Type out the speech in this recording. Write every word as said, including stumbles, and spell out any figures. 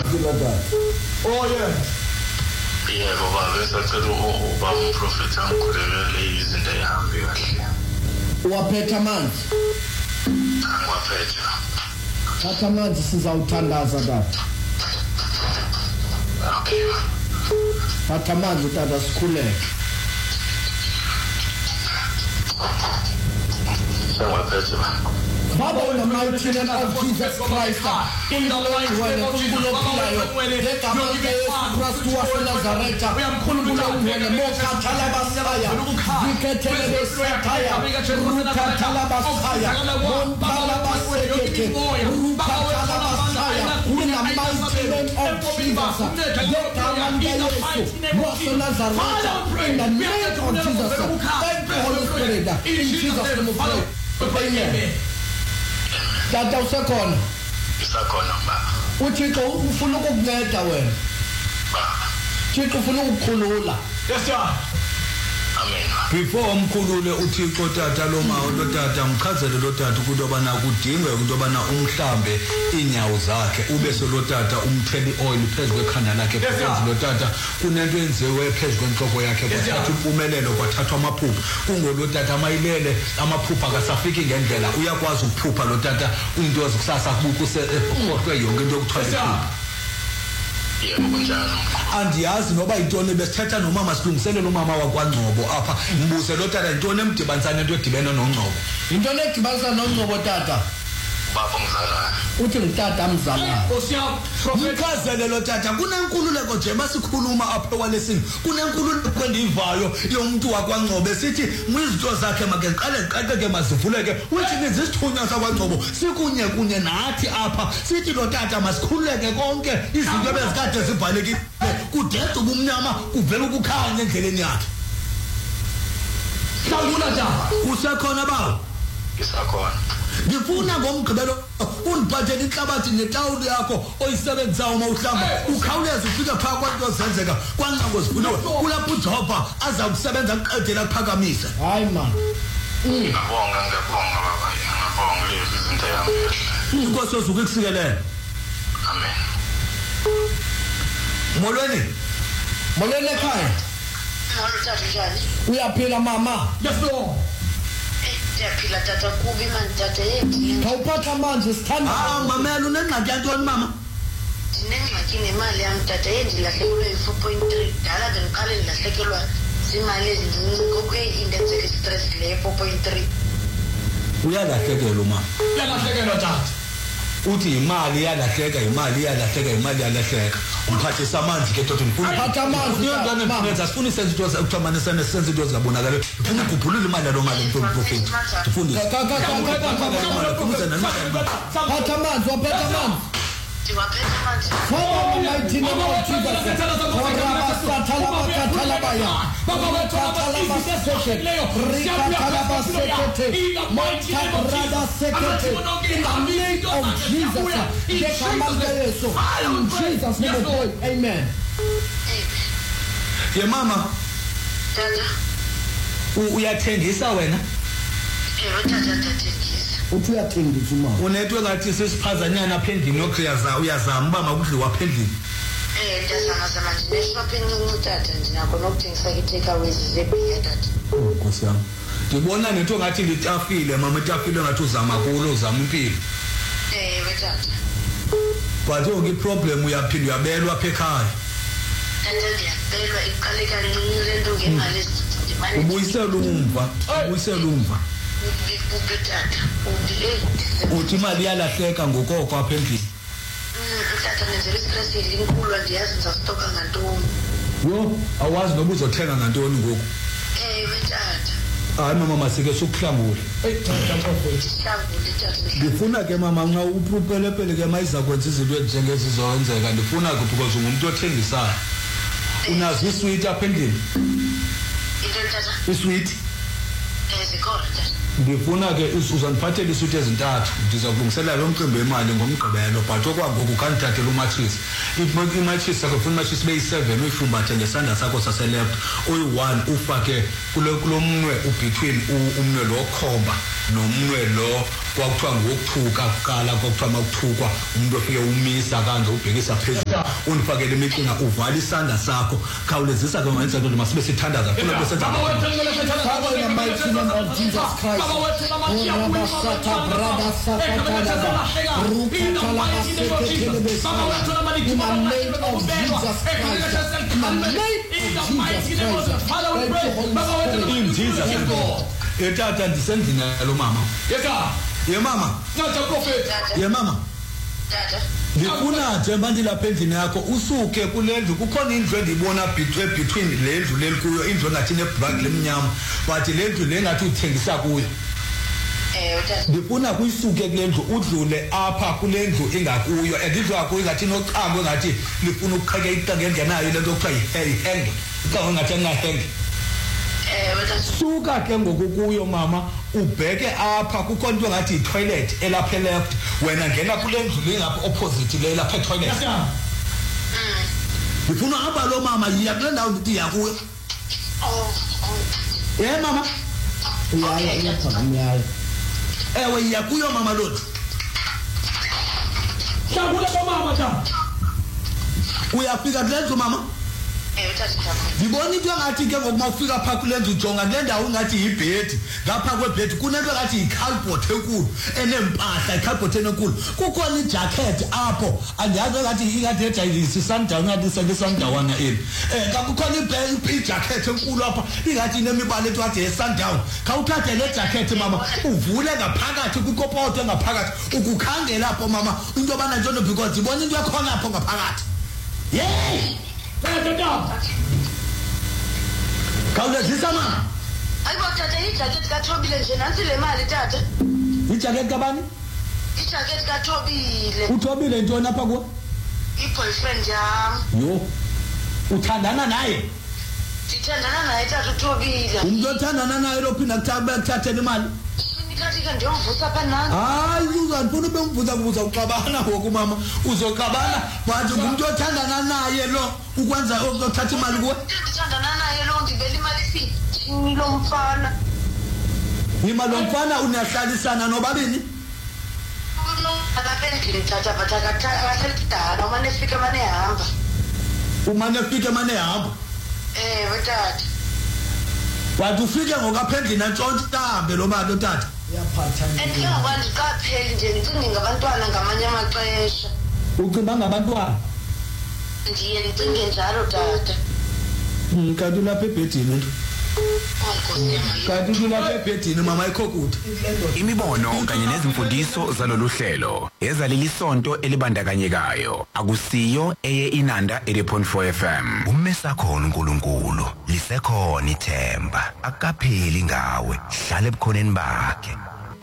Oh yeah. Yeah, baba besacela uba umprofeti angikhulekele izinto ehambe kahle. Waphetha amanzi. Waphetha. Thatha amanzi sizawuthandaza tata. Okay. Thatha amanzi tata sikhuleke. Sewaphetha ba. Father, in the mighty name of Jesus Christ, in the light when the Kumbulo Pilayo, let the Monday Christ to us in Nazareth, Kumbulo when the Moka Talabasaya, Viketele Sataya, Ruka Talabasaya, Mon Talabasekete, Ruka Talabasaya, in the mighty name of Jesus, let the Monday was in Nazareth, in the name of Jesus, thank you, Holy Spirit, in Jesus' name we pray. Amen. Tata usekhona isakhona baba uThixo ufuna ukukunceda wena baba Thixo ufuna ukukhulula yes sir amen before umkhulule uThixo tata lo ma lo tata mchazele lo tata ukuthi obana kudingwe ukuthi obana umhlambe inyawo zakhe ube so lo tata umtheli oil phezulu ekhanda lakhe because lo tata kunento enziwe phezulu kwenhloko yakhe kwathatha impumelelo kwathathwa amaphupho kungolo tata mayilele amaphupho akasafiki ngendlela uyakwazi ukuphupha lo tata into ezikusasa kubuku sekhohlwe yonke into okuthwala yebo kunjalo andiyazi noba intoni besithetha nomama silungiselela umama wakwaNgcobo apha mbuze lo tata intoni emdibanisana into edibena noNgcobo intoni edibanisa noNgcobo tata baba ngizalayo uthi ngitata mzalayo mchazele lo tata kunenkululeko nje masikhuluma apha kwalesini kunenkululeko endivayo yomuntu wakwaNgcobo esithi mwizinto zakhe makeqale qaqeke mazivuleke uthi nizisithunywa sakwaNgcobo sikunye kunye nathi apha sithi lo tata masikhululeke konke izinto ebezikade zivalekile kudede ubumnyama kuvela ukukhanya endleleni yakhe Hlawula tata usekhona bawo isakhona ngifuna ngomgqibelo undiphathele inhlabathi netawuli yakho oyisebenzayo uma uhlamba ukhawuleze ufike phaka kwanto zenzeka kwanqabo zivuliwe kulapho uJehova aza kusebenza aqedela kuphakamise hayi man ngiyabonga ngiyabonga baba ngiyabonga lezi zinto yami inkosi ozuke kusikelela amen molweni molweni ekhaya Molo tata njani uyaphila mama yes no Ndiyaphila tata kubi man tata yethu Khawuphatha amanzi sithanda ah mamela unengxaki yantoni mama Ndinengxaki nemali yam tata yendilahlekelwe yi-four point three dala ngiqale ndilahlekelwa zimali ezincinci ngoku indenzeka istress le four point three uyalahlekelwa mama uyalahlekelwa tata uthi imali iyalahleka imali iyalahleka imali iyalahleka umphathisa amanzi ke toto ngifuna phatha amanzi uyongane mfundisa sifuna isenzo into ekuthamanisa nesenzo into ezingabonakala ufuna ukugubhulula imali lo mali mfundisi ufundisa phatha amanzi waphetha amanzi ndiwaphethe amanzi Father, in the mighty name of Jesus, Baba wethu abasekete Rika Talabasekete Montabrada Sekete in the name of Jesus Jekamanda Yesu in Jesus name we pray amen ye mama tata uyathengisa wena ewe tata ndathengisa uthi uyathengisa mama unetwe ngathi sesiphazanyana aphendini okhiyaza uyazama uba makudliwa aphendini eh ndazama zama ndineshop encinci tata ndinakho nokuthengisa i-takeaways zebhiya tata nkosi yami ndibona nento ngathi litafile mama itafile ngathi uzama kulo uzama impilo ewe tata but yonke iproblem uyaphinda uyabelwa apha ekhaya tata ndiyabelwa iqale kancinci le nto ngemali ezidimane ubuyisela umva ubuyisela umva ubi tata uthi imali iyalahleka ngokoko apha endlini tata nenzela istress elinkulu andiyazi ndizastoka ngantoni yo awazi noba uzothenga ngantoni ngoku ewe tata hayi mama masike sukuhlangule ndihlangule tata ndifuna ke mama nxa uprupelepele ke mayiza kwenza izinto ezinjengezi zizowenzeka ndifuna ke because ungumuntu othengisayo unazo iswiti apha endlini into tata iswiti zikhona tata ndifuna ke uzandiphathela iswiti ezintathu ndiza kulungiselela lo mcimbi wemali ngomgqibelo but okwangoku kandithathela umatshisi imatshisi sakho funa imatshisi beyi-seven uyifumbathe ngesandla sakho saseleft uyi-one ufake kulo mnwe ubetween umnwe lo khomba nomnwe lo kwakuthiwa ngokuthuka kuqala kwakuthiwa makuthukwa umuntu ofike umisa kanje ubhekisa phezulu undifakele imiqinga uvala isandla sakho khawulezisa ke ngenza into masibe sithandaza funa bese senza Father, in the mighty name of Jesus Christ. Oh, Rabasata, Brabasata, Ruka, Talabasete, in the name of Jesus Christ. In the name of Jesus Christ. Thank you, in Jesus name. Etata ndisendini lo mama. Yeka. Ye mama. Not a prophet. Ye mama. Tata. Ngifuna nje manje lapha endlini yakho usuke kulendlu kukhona indlu endibona between between lendlu lelikuyo indlu ngathi neblack lemnyama but lendlu lengathi uthengisa kuyo. Eh utata. Ngifuna kuyisuke kulendlu udlule apha kulendlu ingakuyo andidlu yakho ingathi noqhambo ngathi lifuna ukuqheke iqheke engenayo lento okuthiwa yi-hang. Uqhambo ngathi ngahang. Eh utata. Suka ke ngokukuyo mama ubheke apha kukho into ngathi i-toilet elapha left wena ngena kule ndlu engapha opposite le lapha e-toilet. Ngifuna hamba lo mama yiya kule ndawo ndithi yakuyo. Oh. Eh mama. Yeah, yeah, Ewe yiya kuyo mama lothu. Shakule mama cha. Uyafika kule ndlu mama? Eh utata. Ngibona into ngathi ke ngokuma ufika pha kule ndlu jonga kule ndawo ngathi yibed ngapha kwebed kunento ngathi i-cardboard enkulu enempahla i-cardboard enkulu kukhona ijacket apho andiyazi ngathi ingathi ejayisi sundown ngathi sendisundown ini eh kukhona ijacket enkulu apha ingathi inemibala ethi wathi sundown khawuthathe le jacket mama uvule ngaphakathi kwikopotho engaphakathi ukukhangela lapho mama into bana njono because ibona into yakhona lapho ngaphakathi. Yey! Khawulezisa mama. Ayibo tata ijacket kaThobile nje nansi le mali tata. Ijacket kabani? Ijacket kaThobile. uThobile ntoni apha kuwe? I-boyfriend yami. Yo. Uthandana naye? Sithandana naye tata uThobile. Umuntu othandana naye lo phinda kuthathela imali. Nikathi ke ndiyomvusa apha nani? Hayi uzanifuna ubemvuza kubuza uxabana ngoku mama. Uzoxabana bathi umuntu othandana naye lo ukwenza ukuthatha imali kuwe. Ndithandana naye lo ndibela imali sithini lo mfana. Imali lomfana unahlalisana nobabini? Akaphendile tata but akaselidala umane efike mane ehamba. Umane efike mane ehamba. Eh wetata. Wathi ufike ngokaphendle nantshontambe lo mali otata. Andike ngokwandiqapheli nje ndicinge ngabantwana ngamanye amaxesha. Ucimba ngabantwana? Ndiye ndicinge njalo tata. Kanti lapha ebhedini nto. Kanti lapha ebhedini mama ikhokuthi. Imibono kanye nezimfundiso zalolu hlelo ezaleli sonto elibandakanyekayo akusiyo eye Inanda eighty point four F M. Umesakhona uNkulunkulu lisekhona ithemba akapheli ngawe hlala ebukhoneni bakhe.